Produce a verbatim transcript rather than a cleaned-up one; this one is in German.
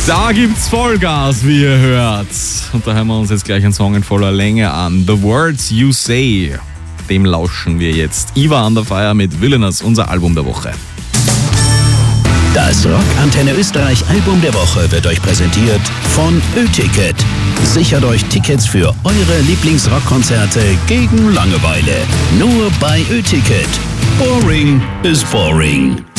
Da gibt's Vollgas, wie ihr hört. Und da hören wir uns jetzt gleich einen Song in voller Länge an. The Words You Say. Dem lauschen wir jetzt. Iva Under Fire mit Villainous, unser Album der Woche. Das Rock Antenne Österreich Album der Woche wird euch präsentiert von Ö-Ticket. Sichert euch Tickets für eure Lieblingsrockkonzerte gegen Langeweile. Nur bei Ö-Ticket. Boring is boring.